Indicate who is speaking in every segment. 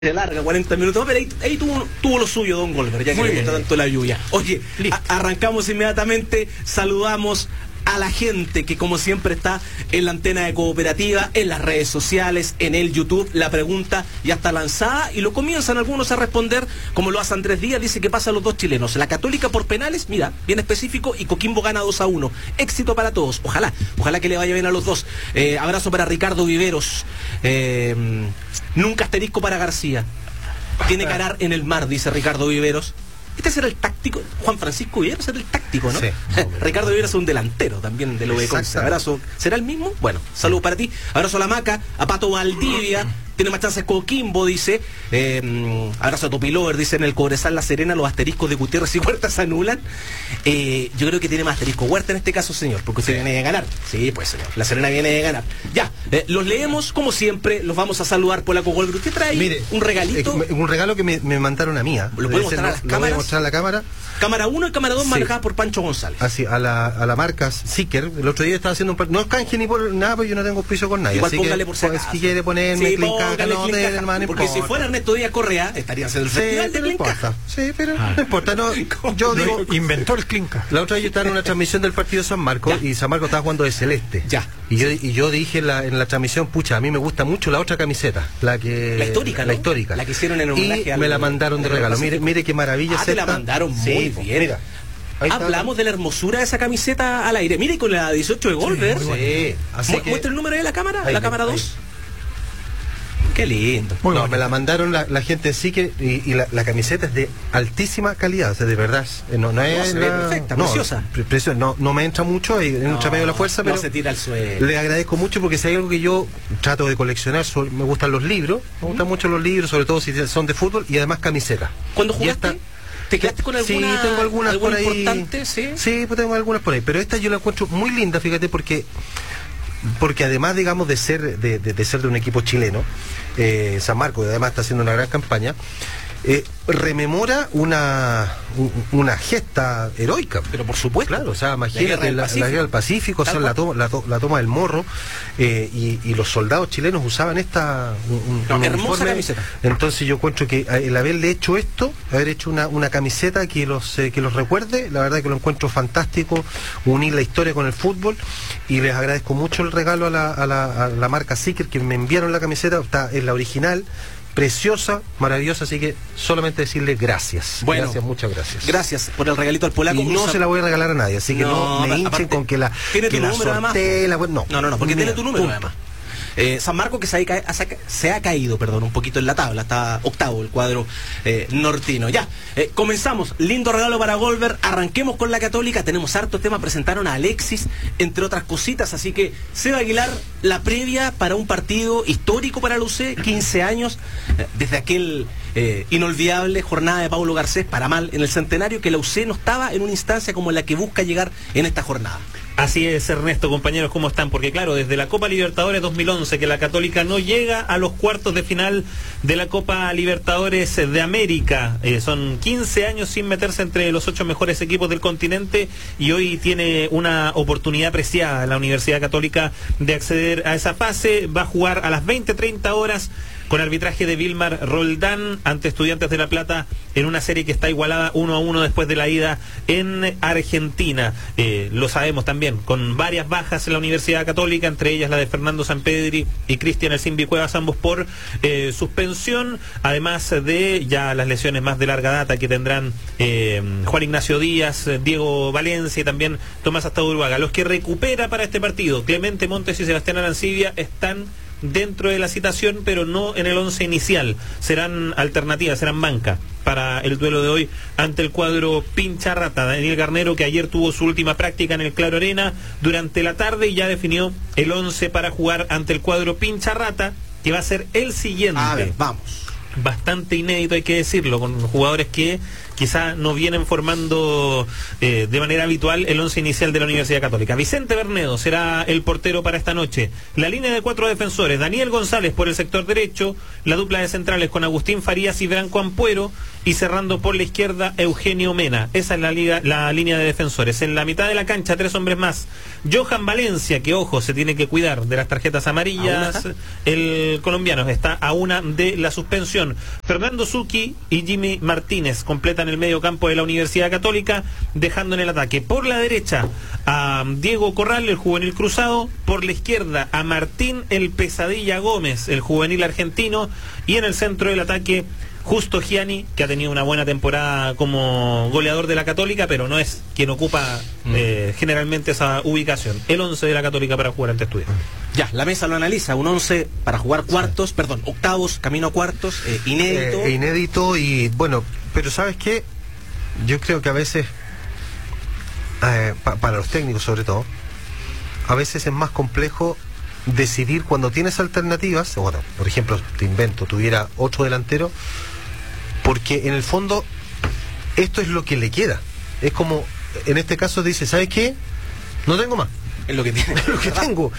Speaker 1: de larga, 40 minutos, pero ahí tuvo lo suyo Don Golver, ya que le gusta tanto la lluvia. Oye, arrancamos inmediatamente, saludamos a la gente que como siempre está en la antena de Cooperativa, en las redes sociales, en el YouTube. La pregunta ya está lanzada y lo comienzan algunos a responder, como lo hace Andrés Díaz, dice que pasan los dos chilenos, la Católica por penales, mira, bien específico, y Coquimbo gana 2-1, éxito para todos, ojalá que le vaya bien a los dos. Abrazo para Ricardo Viveros, nunca asterisco para García, tiene que arar en el mar, dice Ricardo Viveros. Este será el táctico, Juan Francisco Viveros será el táctico, ¿no? Sí. Ricardo Viveros es un delantero también del UV11. Abrazo, ¿será el mismo? Bueno, saludos para ti. Abrazo a la Maca, a Pato Valdivia, tiene más chances Coquimbo, dice. Abrazo a Topilover, dice en el Cobresal La Serena los asteriscos de Gutiérrez y Huerta se anulan. Yo creo que tiene más asterisco Huerta en este caso, señor, porque usted viene de ganar. Sí, pues señor, La Serena viene de ganar. Ya, los leemos como siempre, los vamos a saludar por la Cogolver. ¿Usted trae un regalito?
Speaker 2: Un regalo que me mandaron a mí.
Speaker 1: ¿Lo puede mostrar a las cámaras?
Speaker 2: Lo voy a mostrar a la cámara.
Speaker 1: Cámara 1 y cámara 2 manejadas por Pancho González.
Speaker 2: Así, a la marca Siker. El otro día estaba haciendo no es canje ni por nada, porque yo no tengo auspicio con nadie.
Speaker 1: Igual
Speaker 2: así
Speaker 1: póngale
Speaker 2: que,
Speaker 1: por si acaso.
Speaker 2: Si quiere ponerme
Speaker 1: sí,
Speaker 2: Clincaca, no, hermano,
Speaker 1: porque si fuera Ernesto Díaz Correa, estaría haciendo el festival de Clincaca.
Speaker 2: Sí, pero no importa. No, yo digo,
Speaker 3: inventó el Clinca.
Speaker 2: La otra vez yo estaba en una transmisión del partido de San Marcos y San Marcos estaba jugando de celeste.
Speaker 1: Ya.
Speaker 2: Y yo dije en la transmisión, pucha, a mí me gusta mucho la otra camiseta, la histórica, ¿no? La histórica.
Speaker 1: La que hicieron en homenaje
Speaker 2: y me la mandaron de regalo. Mire qué maravilla es
Speaker 1: esta. Te la mandaron muy bien. Mira. Hablamos de la hermosura de esa camiseta al aire. Mire, con la 18 de Golver.
Speaker 2: Sí.
Speaker 1: Muestra el número de la cámara, la cámara 2. Qué lindo.
Speaker 2: No, me la mandaron la gente de Sique y la camiseta es de altísima calidad, o sea, de verdad. No es
Speaker 1: perfecta, preciosa.
Speaker 2: No me entra mucho, entra medio la fuerza, pero
Speaker 1: no se tira al suelo.
Speaker 2: Le agradezco mucho porque si hay algo que yo trato de coleccionar, me gustan los libros, me gustan mucho los libros, sobre todo si son de fútbol, y además camisetas.
Speaker 1: ¿Cuándo jugaste? ¿Te quedaste con alguna?
Speaker 2: Sí, tengo algunas por ahí.
Speaker 1: Importante, sí,
Speaker 2: pues tengo algunas por ahí, pero esta yo la encuentro muy linda, fíjate, porque además, digamos, de ser de un equipo chileno, San Marcos, además está haciendo una gran campaña, rememora una gesta heroica.
Speaker 1: Pero por supuesto.
Speaker 2: Claro, o sea, imagínate la guerra del Pacífico, o sea, la toma del Morro, y los soldados chilenos usaban esta
Speaker 1: hermosa camiseta.
Speaker 2: Entonces yo encuentro que el haberle hecho esto, haber hecho una camiseta que los recuerde, la verdad que lo encuentro fantástico, unir la historia con el fútbol, y les agradezco mucho el regalo a la marca Siker, que me enviaron la camiseta, es la original, preciosa, maravillosa, así que solamente decirle gracias.
Speaker 1: Bueno,
Speaker 2: gracias, muchas gracias.
Speaker 1: Gracias por el regalito al polaco.
Speaker 2: Y no se la voy a regalar a nadie, así que no me hinchen con que la
Speaker 1: tiene tu número además. No, porque tiene tu número además. San Marcos que se ha caído, un poquito en la tabla, está octavo el cuadro nortino. Ya, comenzamos, lindo regalo para Golver, arranquemos con la Católica, tenemos harto tema, presentaron a Alexis, entre otras cositas, así que Seba Aguilar, la previa para un partido histórico para la UC, 15 años, desde aquel inolvidable jornada de Paulo Garcés, para mal, en el centenario, que la UC no estaba en una instancia como la que busca llegar en esta jornada.
Speaker 4: Así es, Ernesto, compañeros, ¿cómo están? Porque claro, desde la Copa Libertadores 2011 que la Católica no llega a los cuartos de final de la Copa Libertadores de América, son 15 años sin meterse entre los 8 mejores equipos del continente, y hoy tiene una oportunidad preciada la Universidad Católica de acceder a esa fase. Va a jugar a las 20:30 horas con arbitraje de Vilmar Roldán ante Estudiantes de La Plata en una serie que está igualada 1-1 después de la ida en Argentina. Lo sabemos también, con varias bajas en la Universidad Católica, entre ellas la de Fernando Sampedri y Cristian El Simbi Cuevas, ambos por suspensión, además de ya las lesiones más de larga data que tendrán Juan Ignacio Díaz, Diego Valencia y también Tomás Astaburuaga. Los que recupera para este partido, Clemente Montes y Sebastián Arancibia, están dentro de la citación, pero no en el 11 inicial. Serán alternativas, serán banca para el duelo de hoy ante el cuadro Pincharrata. Daniel Garnero, que ayer tuvo su última práctica en el Claro Arena durante la tarde y ya definió el 11 para jugar ante el cuadro Pincharrata, que va a ser el siguiente.
Speaker 1: A ver, vamos.
Speaker 4: Bastante inédito, hay que decirlo, con jugadores que quizá no vienen formando de manera habitual el once inicial de la Universidad Católica. Vicente Bernedo será el portero para esta noche. La línea de 4 defensores: Daniel González por el sector derecho, la dupla de centrales con Agustín Farías y Branco Ampuero, y cerrando por la izquierda Eugenio Mena. Esa es la línea de defensores. En la mitad de la cancha, 3 hombres más: Johan Valencia, que ojo, se tiene que cuidar de las tarjetas amarillas. El colombiano está a una de la suspensión. Fernando Zucchi y Jimmy Martínez completan el medio campo de la Universidad Católica, dejando en el ataque por la derecha a Diego Corral, el juvenil cruzado; por la izquierda a Martín el Pesadilla Gómez, el juvenil argentino; y en el centro del ataque Justo Gianni, que ha tenido una buena temporada como goleador de la Católica, pero no es quien ocupa generalmente esa ubicación. El 11 de la Católica para jugar ante Estudiantes.
Speaker 1: Ya, la mesa lo analiza, un 11 para jugar cuartos, perdón, octavos, camino a cuartos, inédito.
Speaker 2: Inédito y bueno, pero ¿sabes qué? Yo creo que a veces, para los técnicos sobre todo, a veces es más complejo decidir cuando tienes alternativas. Bueno, por ejemplo, te invento, tuviera 8 delanteros, porque en el fondo esto es lo que le queda. Es como, en este caso dice, ¿sabes qué? No tengo más.
Speaker 1: Es lo que tiene.
Speaker 2: Es lo que tengo.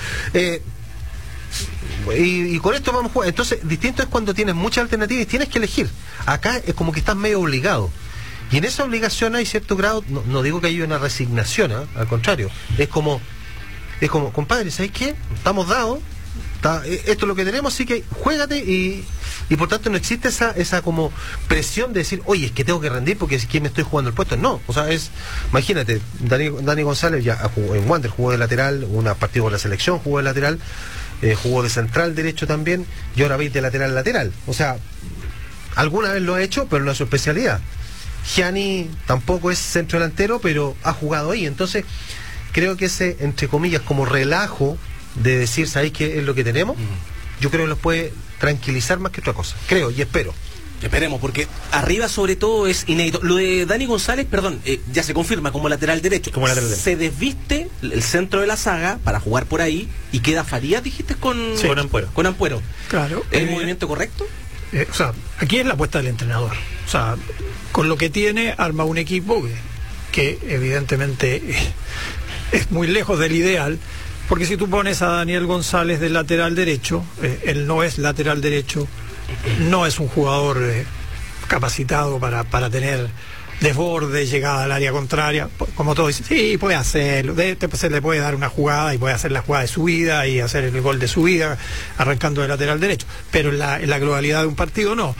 Speaker 2: Y con esto vamos a jugar. Entonces, distinto es cuando tienes muchas alternativas y tienes que elegir. Acá es como que estás medio obligado. Y en esa obligación hay cierto grado, no digo que haya una resignación, al contrario. Es como, compadre, ¿sabes qué? Estamos dados. Esto es lo que tenemos, así que juégate y por tanto no existe esa como presión de decir, oye, es que tengo que rendir porque es que me estoy jugando el puesto. No, o sea, imagínate, Dani González ya jugó en Wander, jugó de lateral, una partido con la selección, jugó de lateral, jugó de central derecho también, y ahora veis de lateral. O sea, alguna vez lo ha hecho, pero no es su especialidad. Gianni tampoco es centro delantero, pero ha jugado ahí. Entonces, creo que ese, entre comillas, como relajo de decir, ¿sabéis qué es lo que tenemos? Yo creo que los puede tranquilizar más que otra cosa. Creo y espero.
Speaker 1: Esperemos, porque arriba sobre todo es inédito. Lo de Dani González, perdón, ya se confirma como lateral derecho. Se desviste el centro de la saga para jugar por ahí y queda Farías, dijiste, con
Speaker 4: Ampuero.
Speaker 1: Con Ampuero.
Speaker 3: Claro.
Speaker 1: ¿El movimiento correcto?
Speaker 3: O sea, aquí es la apuesta del entrenador. O sea, con lo que tiene, arma un equipo que evidentemente es muy lejos del ideal. Porque si tú pones a Daniel González del lateral derecho, él no es lateral derecho, no es un jugador capacitado para tener desborde, llegada al área contraria. Como todos dicen, sí, puede hacerlo, se le puede dar una jugada y puede hacer la jugada de su vida y hacer el gol de su vida arrancando de lateral derecho. Pero en la globalidad de un partido no.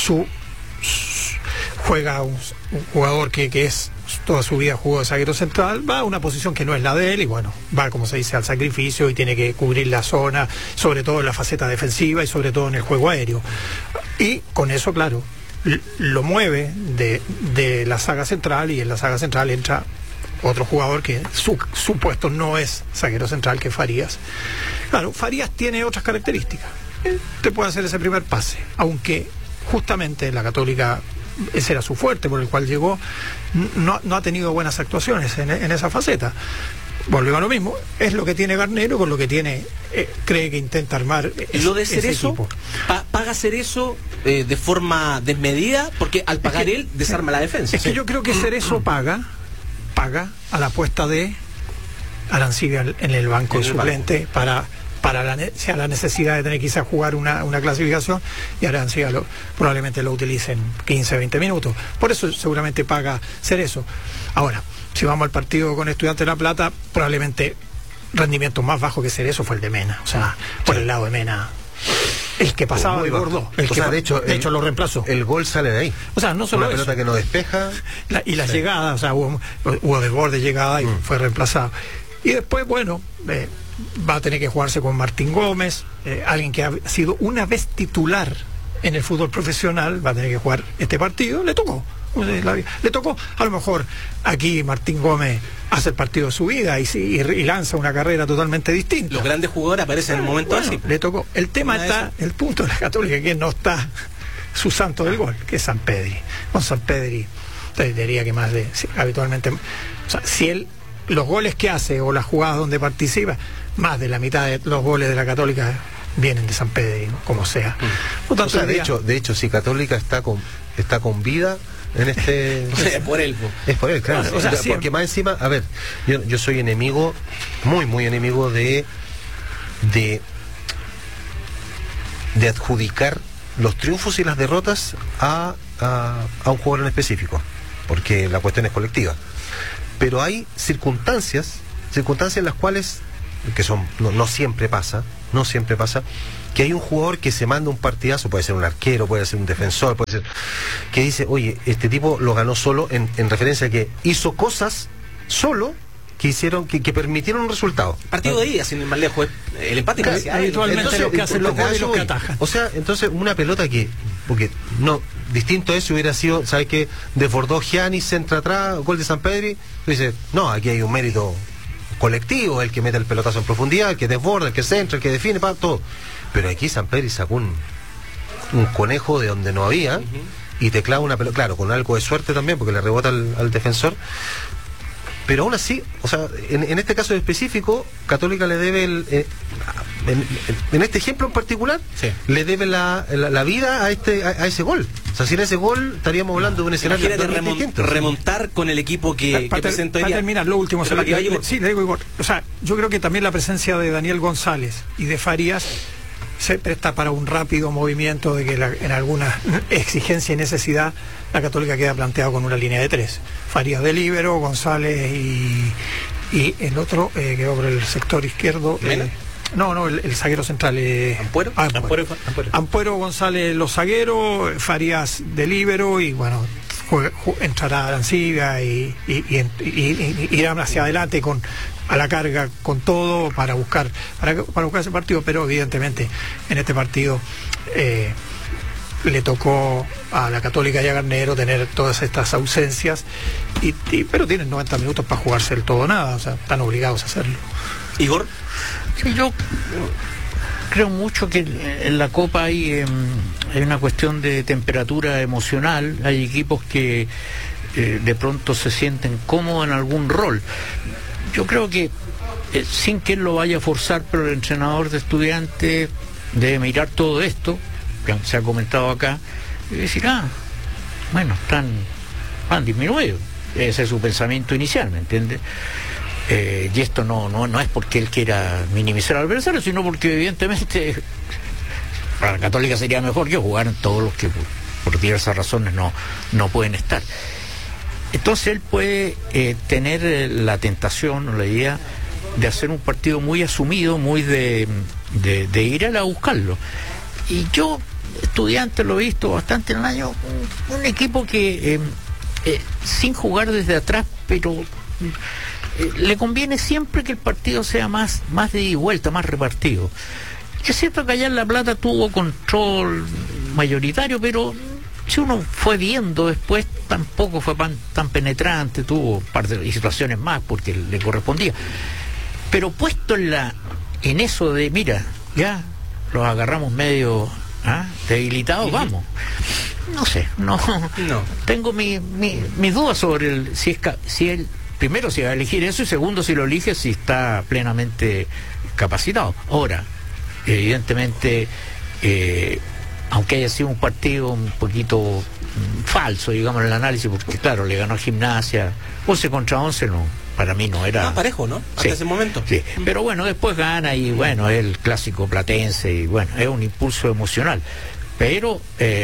Speaker 3: Juega un jugador que es toda su vida jugó de zaguero central, va a una posición que no es la de él y bueno, va, como se dice, al sacrificio y tiene que cubrir la zona, sobre todo en la faceta defensiva y sobre todo en el juego aéreo. Y con eso, claro, lo mueve de la saga central, y en la saga central entra otro jugador que su puesto no es zaguero central, que es Farías. Claro, Farías tiene otras características. Te puede hacer ese primer pase, aunque justamente la Católica, ese era su fuerte por el cual llegó, no ha tenido buenas actuaciones en esa faceta. Volvemos a lo mismo, es lo que tiene Garnero, con lo que tiene, cree que intenta armar
Speaker 1: lo de Cerezo, paga Cerezo de forma desmedida, porque al pagar él desarma la defensa.
Speaker 3: Es que yo creo que Cerezo paga a la apuesta de Arancibia en el banco de suplente para la necesidad de tener quizás jugar una clasificación, y Arancibia probablemente lo utilicen 15, 20 minutos. Por eso seguramente paga Cerezo. Ahora, si vamos al partido con Estudiantes de La Plata, probablemente rendimiento más bajo que Cerezo fue el de Mena. O sea, por el lado de Mena, el que pasaba de gordo.
Speaker 2: De hecho
Speaker 3: lo reemplazó.
Speaker 2: El gol sale de ahí.
Speaker 3: O sea, no solo
Speaker 2: una pelota
Speaker 3: eso,
Speaker 2: que no despeja.
Speaker 3: Y la llegada, o sea, hubo desborde, llegada y fue reemplazado. Y después, bueno, va a tener que jugarse con Martín Gómez, alguien que ha sido una vez titular en el fútbol profesional, va a tener que jugar este partido. Le tocó, a lo mejor aquí Martín Gómez hace el partido de su vida y lanza una carrera totalmente distinta.
Speaker 1: Los grandes jugadores aparecen en el momento así.
Speaker 3: Le tocó. El tema está, el punto de la Católica, que no está su santo del gol, que es Sampedri. Con Sampedri, te diría que más de, habitualmente, o sea, si él, los goles que hace o las jugadas donde participa, más de la mitad de los goles de la Católica vienen de Sampedri, como sea.
Speaker 2: Por tanto, o sea, de hecho, si Católica está con vida, en este.
Speaker 1: Es por él,
Speaker 2: Es por él, claro.
Speaker 3: O sea,
Speaker 2: porque más encima, a ver, yo soy enemigo, muy enemigo de adjudicar los triunfos y las derrotas a un jugador en específico, porque la cuestión es colectiva. Pero hay circunstancias en las cuales, que son, no siempre pasa, que hay un jugador que se manda un partidazo, puede ser un arquero, puede ser un defensor, puede ser, que dice, oye, este tipo lo ganó solo, en referencia a que hizo cosas solo que hicieron, que permitieron un resultado.
Speaker 1: Partido de ida, sin ir más lejos, el empate casi.
Speaker 3: Habitualmente los que hacen los goles y los que atajan.
Speaker 2: O sea, entonces una pelota que, porque no, distinto a eso hubiera sido, ¿sabes qué? Desbordó Giannis, centra atrás, gol de San Pedri, dice, no, aquí hay un mérito colectivo, el que mete el pelotazo en profundidad, el que desborda, el que centra, el que define, todo. Pero aquí San Pedri sacó un conejo de donde no había, y te clava una pelota, claro, con algo de suerte también, porque le rebota al defensor. Pero aún así, o sea, en este caso específico, Católica le debe, en este ejemplo en particular,
Speaker 1: sí,
Speaker 2: le debe la vida a ese gol. O sea, sin ese gol estaríamos hablando de un escenario distinto.
Speaker 1: Remontar con el equipo que presentó
Speaker 3: para terminar, lo último.
Speaker 1: Sí,
Speaker 3: le digo Igor. O sea, yo creo que también la presencia de Daniel González y de Farías se presta para un rápido movimiento de que en alguna exigencia y necesidad la Católica queda planteado con una línea de 3. Farías de líbero, González y el otro que va por el sector izquierdo. El zaguero central. Ampuero, González los zagueros, Farías de líbero y bueno, entrará Arancibia y irán hacia adelante a la carga con todo para buscar ese partido, pero evidentemente en este partido le tocó a la Católica y a Garnero tener todas estas ausencias pero tienen 90 minutos para jugarse el todo o nada, o sea, están obligados a hacerlo.
Speaker 1: Igor.
Speaker 5: Sí, yo creo mucho que en la Copa hay una cuestión de temperatura emocional, hay equipos que de pronto se sienten cómodos en algún rol. Yo creo que sin que él lo vaya a forzar, pero el entrenador de Estudiantes debe mirar todo esto, que se ha comentado acá, y decir, bueno, van disminuidos. Ese es su pensamiento inicial, ¿me entiendes? Y esto no es porque él quiera minimizar al adversario, sino porque evidentemente para la Católica sería mejor que jugaran todos los que por diversas razones no pueden estar. Entonces él puede tener la tentación o la idea de hacer un partido muy asumido, muy de ir a buscarlo. Y yo, Estudiantes, lo he visto bastante en el año, un equipo que sin jugar desde atrás, pero le conviene siempre que el partido sea más de ida y vuelta, más repartido. Es cierto que allá en La Plata tuvo control mayoritario, pero si uno fue viendo después, tampoco fue tan penetrante, tuvo un par de situaciones más porque le correspondía. Pero puesto en eso de, mira, ya los agarramos medio debilitados, vamos. No sé, no. Tengo mis dudas sobre si él, primero, si va a elegir eso, y segundo, si lo elige, si está plenamente capacitado. Ahora, evidentemente, aunque haya sido un partido un poquito falso, digamos, en el análisis, porque claro, le ganó Gimnasia, 11 contra 11, no, para mí no era...
Speaker 1: parejo, ¿no? Hasta ese momento.
Speaker 5: Sí, pero bueno, después gana y bueno, es el clásico platense y bueno, es un impulso emocional. Pero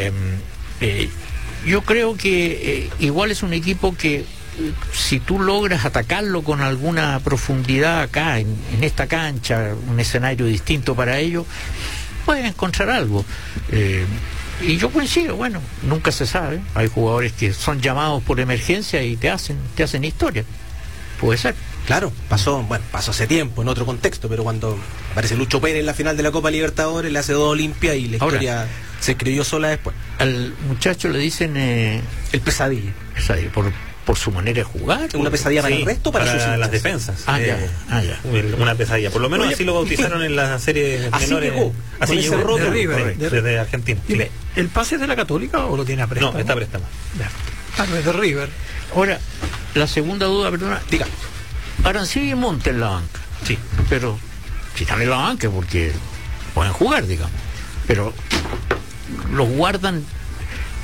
Speaker 5: yo creo que igual es un equipo que si tú logras atacarlo con alguna profundidad acá, en esta cancha, un escenario distinto para ellos, pueden encontrar algo. Y yo coincido, bueno, nunca se sabe. Hay jugadores que son llamados por emergencia y te hacen historia. Puede ser.
Speaker 1: Claro, pasó hace tiempo, en otro contexto, pero cuando aparece Lucho Pérez en la final de la Copa Libertadores, le hace 2 Olimpia y la historia se escribió sola después.
Speaker 5: Al muchacho le dicen...
Speaker 1: el pesadilla.
Speaker 5: Por su manera de jugar.
Speaker 1: Una pesadilla para el resto,
Speaker 4: para las defensas.
Speaker 5: Ya.
Speaker 4: Una pesadilla. Por lo menos así lo bautizaron en las series menores.
Speaker 1: Así llegó
Speaker 3: de River,
Speaker 4: desde Argentina.
Speaker 3: Dime, ¿el pase es de la Católica o lo tiene a préstamo?
Speaker 4: No, está a préstamo.
Speaker 3: No es de River.
Speaker 5: Ahora, la segunda duda, perdona.
Speaker 1: Diga.
Speaker 5: Arancibia y Monte en la banca.
Speaker 4: Sí.
Speaker 5: Pero si están en la banca porque pueden jugar, digamos. Pero los guardan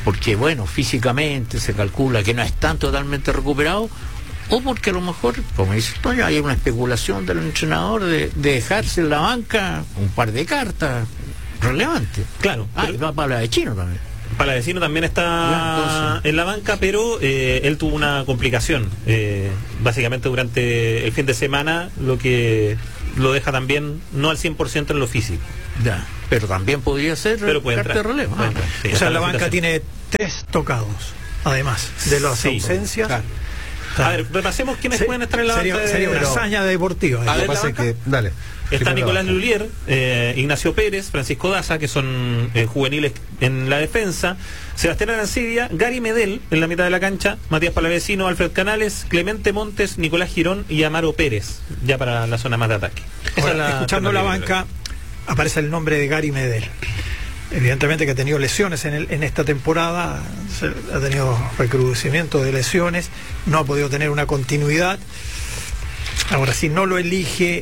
Speaker 5: porque bueno, físicamente se calcula que no están totalmente recuperados, o porque a lo mejor, como dice Toño, hay una especulación del entrenador de dejarse en la banca un par de cartas relevantes.
Speaker 4: Claro.
Speaker 5: Y va para la de Chino también.
Speaker 4: Palavecino también está en la banca, pero él tuvo una complicación, básicamente durante el fin de semana, lo que lo deja también no al 100% en lo físico.
Speaker 5: Ya, pero también podría ser
Speaker 4: carta
Speaker 5: de relevo.
Speaker 3: Sí, o sea, la banca tiene 3 tocados, además de las ausencias.
Speaker 1: Claro.
Speaker 4: A ver, repasemos quiénes pueden estar en la banca.
Speaker 3: Sería una hazaña deportiva.
Speaker 1: A ver,
Speaker 2: dale.
Speaker 4: Está Nicolás Lulier, Ignacio Pérez, Francisco Daza, que son juveniles en la defensa, Sebastián Arancibia, Gary Medel en la mitad de la cancha, Matías Palavecino, Alfred Canales, Clemente Montes, Nicolás Girón y Amaro Pérez, ya para la zona más de ataque.
Speaker 3: Ahora, escuchando la banca, aparece el nombre de Gary Medel. Evidentemente que ha tenido lesiones en esta temporada, ha tenido recrudecimiento de lesiones, no ha podido tener una continuidad. Ahora, si no lo elige,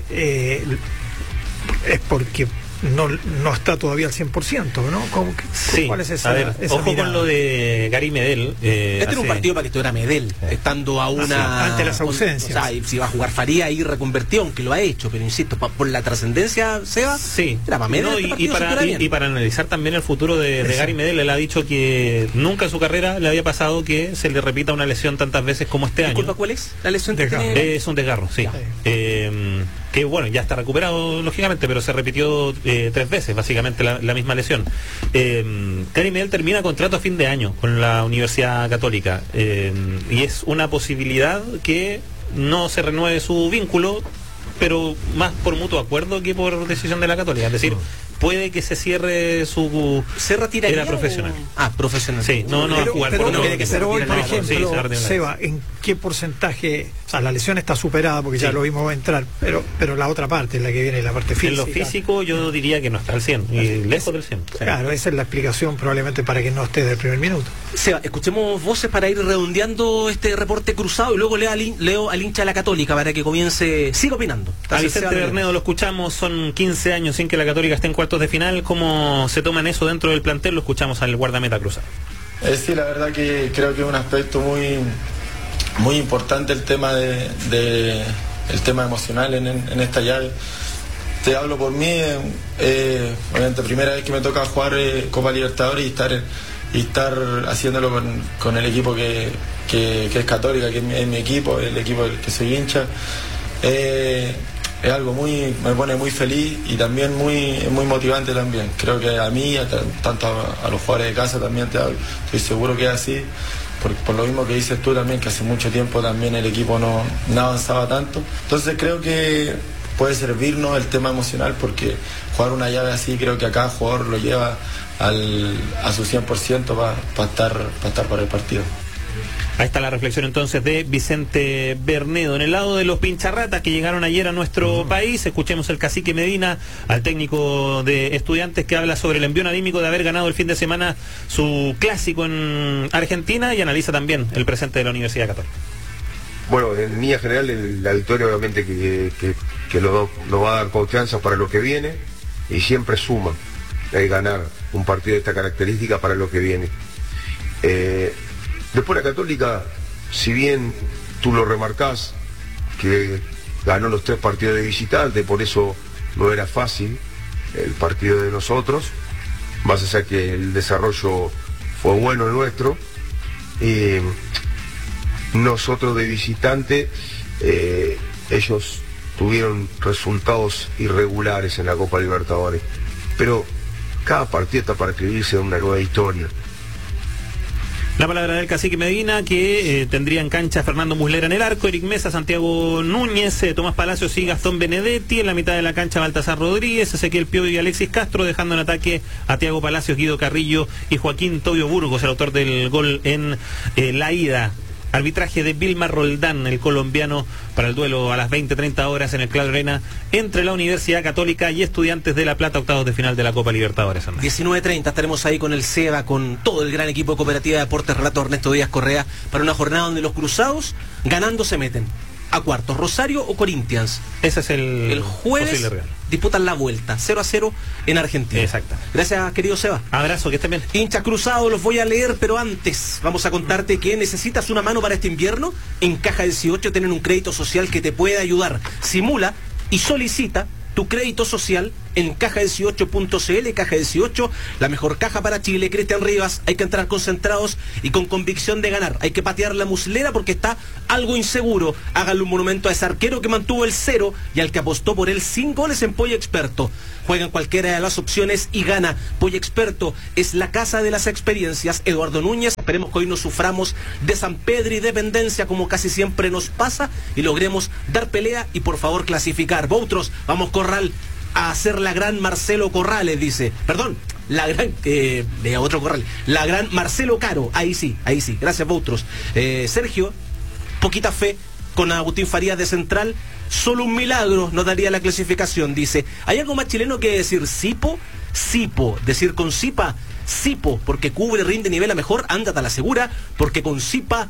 Speaker 3: es porque no está todavía al 100%, ¿no?
Speaker 4: Sí,
Speaker 3: ¿cuál es esa,
Speaker 4: a ver,
Speaker 3: esa
Speaker 4: ojo
Speaker 3: mirada?
Speaker 4: con lo de Gary Medel.
Speaker 1: Este era un partido para que estuviera Medel, estando a una...
Speaker 3: ante las ausencias.
Speaker 1: O sea, si va a jugar Faría ahí reconvertido, aunque lo ha hecho, pero insisto, por la trascendencia, Seba,
Speaker 4: sí.
Speaker 1: era para Medel.
Speaker 4: No, y para analizar también el futuro de Gary Medel, él ha dicho que nunca en su carrera le había pasado que se le repita una lesión tantas veces como este año.
Speaker 1: ¿Cuál es la lesión?
Speaker 4: Es un desgarro, sí. Que bueno, ya está recuperado lógicamente, pero se repitió 3 veces básicamente la misma lesión. Gary Medel termina contrato a fin de año con la Universidad Católica, y es una posibilidad que no se renueve su vínculo, pero más por mutuo acuerdo que por decisión de la Católica, es decir, puede que se cierre su era profesional.
Speaker 1: Profesional.
Speaker 4: Sí, no va a jugar.
Speaker 3: Pero hoy, por ejemplo,
Speaker 4: sí,
Speaker 3: Seba, ¿en qué porcentaje? O sea, la lesión está superada porque ya lo vimos entrar, pero la otra parte es la que viene, la parte física.
Speaker 4: En lo físico yo diría que no está al 100, y lejos del 100.
Speaker 3: Claro, esa es la explicación probablemente para que no esté desde el primer minuto.
Speaker 1: Seba, escuchemos voces para ir redondeando este reporte cruzado y luego leo al hincha de la Católica para que comience, siga opinando.
Speaker 4: A Vicente Bernedo lo escuchamos, son 15 años sin que la Católica esté en cuartos de final. ¿Cómo se toman eso dentro del plantel? Lo escuchamos al guardameta cruzado.
Speaker 6: Sí, la verdad que creo que es un aspecto muy importante el tema el tema emocional en esta llave. Te hablo por mí, obviamente primera vez que me toca jugar Copa Libertadores y estar haciéndolo con el equipo que es Católica, que es mi equipo, el equipo del que soy hincha. Es algo me pone muy feliz y también muy motivante también. Creo que a mí, tanto a los jugadores de casa también estoy seguro que es así, por lo mismo que dices tú también, que hace mucho tiempo también el equipo no avanzaba tanto. Entonces creo que puede servirnos el tema emocional, porque jugar una llave así creo que a cada jugador lo lleva a su 100% para estar para el partido.
Speaker 4: Ahí está la reflexión entonces de Vicente Bernedo. En el lado de los pincharratas que llegaron ayer a nuestro país, escuchemos el cacique Medina, al técnico de Estudiantes, que habla sobre el envío anímico de haber ganado el fin de semana su clásico en Argentina, y analiza también el presente de la Universidad Católica.
Speaker 7: Bueno, en línea general la victoria obviamente que nos va a dar confianza para lo que viene, y siempre suma ganar un partido de esta característica para lo que viene. Después la Católica, si bien tú lo remarcás, que ganó los 3 partidos de visitante, por eso no era fácil el partido de nosotros, más allá que el desarrollo fue bueno el nuestro, nosotros de visitante, ellos tuvieron resultados irregulares en la Copa Libertadores, pero cada partido está para escribirse una nueva historia.
Speaker 4: La palabra del cacique Medina, que tendría en cancha Fernando Muslera en el arco, Eric Mesa, Santiago Núñez, Tomás Palacios y Gastón Benedetti. En la mitad de la cancha Baltasar Rodríguez, Ezequiel Pio y Alexis Castro, dejando en ataque a Tiago Palacios, Guido Carrillo y Joaquín Tobio Burgos, el autor del gol en la ida. Arbitraje de Vilmar Roldán, el colombiano, para el duelo a las 20:30 horas en el Claro Arena entre la Universidad Católica y Estudiantes de La Plata, octavos de final de la Copa Libertadores.
Speaker 1: 19:30 estaremos ahí con el Seba, con todo el gran equipo de Cooperativa de Deportes, relato Ernesto Díaz Correa, para una jornada donde los cruzados ganando se meten. a cuartos. Rosario o Corinthians.
Speaker 4: Ese es
Speaker 1: el jueves disputan la vuelta 0-0 en Argentina.
Speaker 4: Exacto.
Speaker 1: Gracias, querido Seba.
Speaker 4: Abrazo, que estén bien.
Speaker 1: Hincha cruzado, los voy a leer, pero antes vamos a contarte que necesitas una mano para este invierno. En Caja 18 tienen un crédito social que te puede ayudar. Simula y solicita tu crédito social en caja18.cl. Caja 18, la mejor caja para Chile. Cristian Rivas, hay que entrar concentrados y con convicción de ganar. Hay que patear la muslera porque está algo inseguro. Háganle un monumento a ese arquero que mantuvo el 0 y al que apostó por él 5 goles en Pollo Experto. Juega en cualquiera de las opciones y gana. Pollo Experto es la casa de las experiencias. Eduardo Núñez, esperemos que hoy no suframos de San Pedro y dependencia como casi siempre nos pasa y logremos dar pelea y por favor clasificar. Boutros, vamos Corral a hacer la gran Marcelo Corrales, dice. Perdón, la gran, otro Corrales. La gran Marcelo Caro, ahí sí. Gracias, Boutros. Sergio, poquita fe con Agustín Farías de central. Solo un milagro nos daría la clasificación, dice. ¿Hay algo más chileno que decir Sipo? Sipo. Decir con Sipa, Sipo, porque cubre, rinde, nivela mejor, ándate a la segura, porque con Sipa,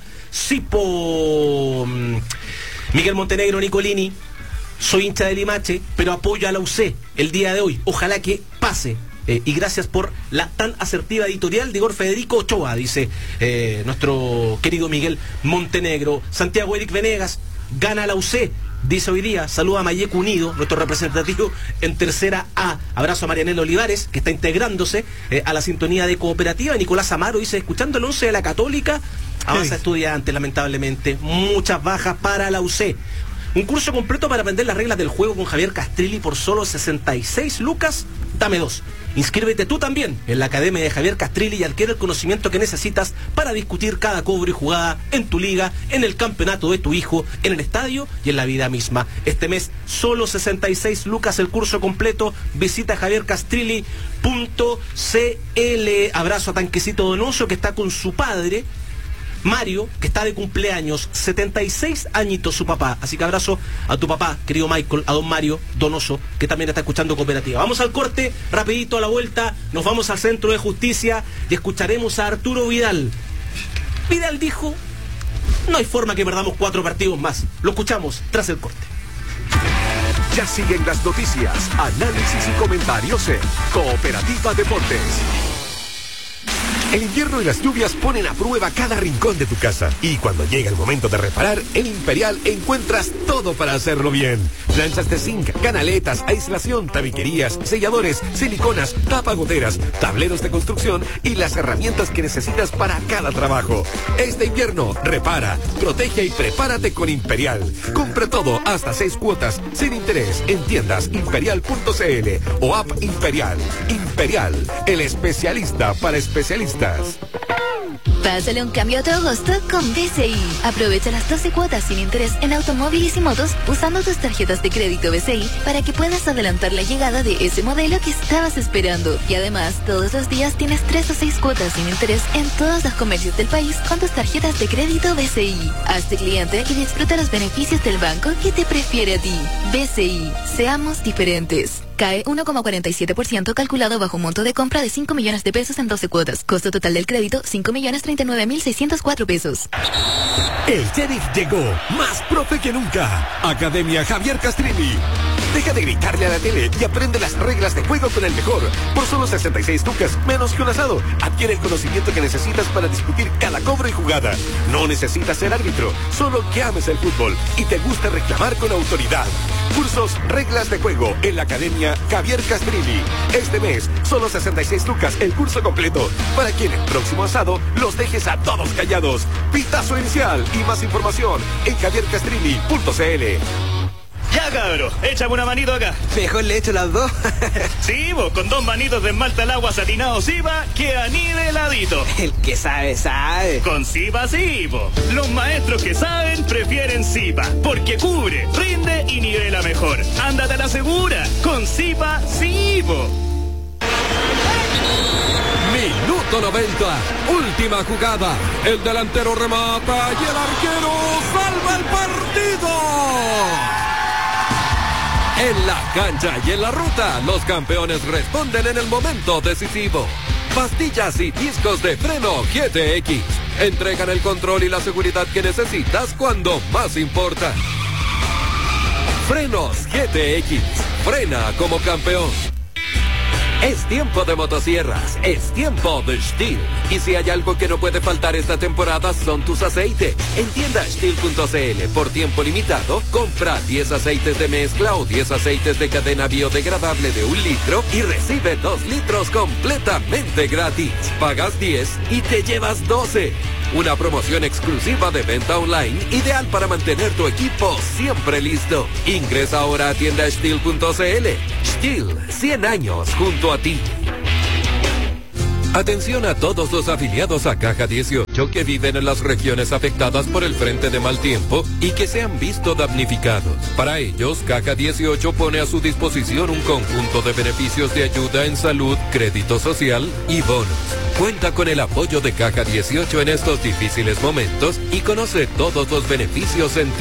Speaker 1: Sipo. Miguel Montenegro, Nicolini. Soy hincha de Limache, pero apoyo a la UC el día de hoy. Ojalá que pase. Y gracias por la tan asertiva editorial de Igor Federico Ochoa, dice nuestro querido Miguel Montenegro. Santiago Eric Venegas, gana la UC, dice hoy día. Saluda a Mayeco Unido, nuestro representativo en tercera A. Abrazo a Marianela Olivares, que está integrándose a la sintonía de Cooperativa. Nicolás Amaro dice, escuchando el 11 de la Católica, avanza estudiante, lamentablemente. Muchas bajas para la UC. Un curso completo para aprender las reglas del juego con Javier Castrilli por solo 66 lucas. Dame 2. Inscríbete tú también en la Academia de Javier Castrilli y adquiere el conocimiento que necesitas para discutir cada cobro y jugada en tu liga, en el campeonato de tu hijo, en el estadio y en la vida misma. Este mes, solo 66 lucas el curso completo. Visita javiercastrilli.cl. Abrazo a Tanquecito Donoso, que está con su padre Mario, que está de cumpleaños, 76 añitos su papá. Así que abrazo a tu papá, querido Michael, a don Mario Donoso, que también está escuchando Cooperativa. Vamos al corte, rapidito a la vuelta, nos vamos al Centro de Justicia y escucharemos a Arturo Vidal. Vidal dijo, no hay forma que perdamos 4 partidos más. Lo escuchamos tras el corte.
Speaker 8: Ya siguen las noticias, análisis y comentarios en Cooperativa Deportes. El invierno y las lluvias ponen a prueba cada rincón de tu casa. Y cuando llega el momento de reparar, en Imperial encuentras todo para hacerlo bien. Planchas de zinc, canaletas, aislación, tabiquerías, selladores, siliconas, tapagoteras, tableros de construcción y las herramientas que necesitas para cada trabajo. Este invierno, repara, protege y prepárate con Imperial. Compra todo hasta 6 cuotas, sin interés, en tiendas imperial.cl o app Imperial. Imperial, el especialista para especialistas.
Speaker 9: Pásale un cambio a tu agosto con BCI. Aprovecha las 12 cuotas sin interés en automóviles y motos usando tus tarjetas de crédito BCI para que puedas adelantar la llegada de ese modelo que estabas esperando. Y además, todos los días tienes 3 o 6 cuotas sin interés en todos los comercios del país con tus tarjetas de crédito BCI. Hazte cliente y disfruta los beneficios del banco que te prefiere a ti. BCI, seamos diferentes. Cae 1,47% calculado bajo un monto de compra de 5 millones de pesos en 12 cuotas. Costo total del crédito, 5.039.604 pesos.
Speaker 8: El Sheriff llegó, más profe que nunca. Academia Javier Castrilli. Deja de gritarle a la tele y aprende las reglas de juego con el mejor. Por solo 66 lucas, menos que un asado. Adquiere el conocimiento que necesitas para discutir cada cobro y jugada. No necesitas ser árbitro, solo que ames el fútbol y te gusta reclamar con autoridad. Cursos Reglas de Juego en la Academia Javier Castrilli. Este mes, solo 66 lucas el curso completo, para que en el próximo asado los dejes a todos callados. Pitazo inicial y más información en javiercastrilli.cl.
Speaker 10: Ya, cabro, échame una manito acá.
Speaker 1: Mejor le echo las 2.
Speaker 10: Sí, vos, con 2 manitos de esmalta al agua satinado Sipa, queda niveladito.
Speaker 1: El que sabe, sabe.
Speaker 10: Con Sipa sí, vos. Los maestros que saben prefieren Sipa, porque cubre, rinde y nivela mejor. Ándate a la segura. Con Sipa sí, vos.
Speaker 8: Minuto 90, última jugada. El delantero remata y el arquero salva el partido. En la cancha y en la ruta, los campeones responden en el momento decisivo. Pastillas y discos de freno GTX entregan el control y la seguridad que necesitas cuando más importa. Frenos GTX. Frena como campeón. Es tiempo de motosierras, es tiempo de Stihl. Y si hay algo que no puede faltar esta temporada son tus aceites. En tienda Stihl.cl, por tiempo limitado, compra 10 aceites de mezcla o 10 aceites de cadena biodegradable de 1 litro y recibe 2 litros completamente gratis. Pagas 10 y te llevas 12. Una promoción exclusiva de venta online, ideal para mantener tu equipo siempre listo. Ingresa ahora a tienda Stihl.cl. Stihl, 100 años junto a ti. Atención a todos los afiliados a Caja 18 que viven en las regiones afectadas por el frente de mal tiempo y que se han visto damnificados. Para ellos, Caja 18 pone a su disposición un conjunto de beneficios de ayuda en salud, crédito social y bonos. Cuenta con el apoyo de Caja 18 en estos difíciles momentos y conoce todos los beneficios en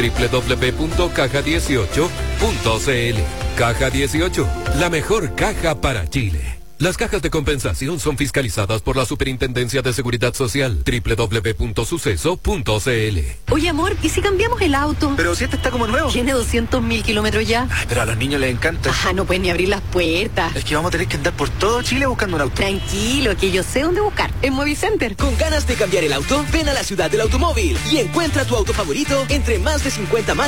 Speaker 8: www.caja18.cl. Caja 18, la mejor caja para Chile. Las cajas de compensación son fiscalizadas por la Superintendencia de Seguridad Social. www.suceso.cl.
Speaker 11: Oye, amor, ¿y si cambiamos el auto?
Speaker 12: Pero si este está como nuevo.
Speaker 11: Tiene 200.000 kilómetros ya.
Speaker 12: Ay, pero a los niños les encanta.
Speaker 11: Ah, no pueden ni abrir las puertas.
Speaker 12: Es que vamos a tener que andar por todo Chile buscando un auto.
Speaker 11: Tranquilo, que yo sé dónde buscar. En Movicenter.
Speaker 13: ¿Con ganas de cambiar el auto? Ven a la ciudad del automóvil y encuentra tu auto favorito entre más de 50 marcas